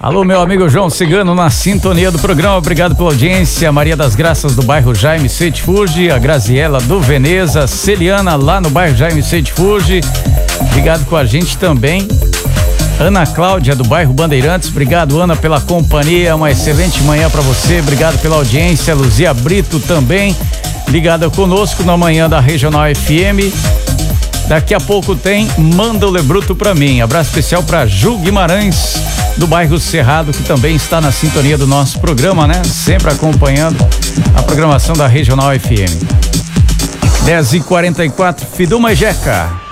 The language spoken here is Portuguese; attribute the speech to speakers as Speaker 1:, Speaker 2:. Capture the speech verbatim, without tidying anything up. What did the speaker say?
Speaker 1: Alô, meu amigo João Cigano na sintonia do programa, obrigado pela audiência. Maria das Graças do bairro Jaime Setfuji, a Graziela do Veneza, Celiana lá no bairro Jaime Setfuji, obrigado com a gente também. Ana Cláudia do bairro Bandeirantes, obrigado Ana pela companhia, uma excelente manhã para você, obrigado pela audiência. Luzia Brito também ligada conosco na manhã da Regional F M. Daqui a pouco tem Manda o Lebruto pra mim. Abraço especial pra Ju Guimarães, do bairro Cerrado, que também está na sintonia do nosso programa, né? Sempre acompanhando a programação da Regional F M. dez e quarenta e quatro, Fiduma Jeca.